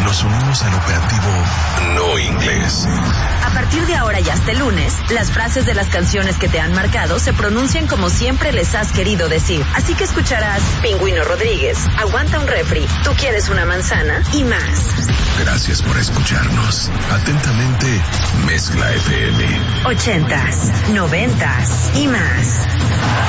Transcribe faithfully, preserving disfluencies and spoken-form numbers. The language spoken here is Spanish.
los unimos al operativo No Inglés. A partir de ahora y hasta el lunes, las frases de las canciones que te han marcado se pronuncian como siempre les has querido decir. Así que escucharás Pingüino Rodríguez, Aguanta un refri, Tú quieres una manzana y más. Gracias por escucharnos. Atentamente, Mezcla F M. Ochentas, noventas y más.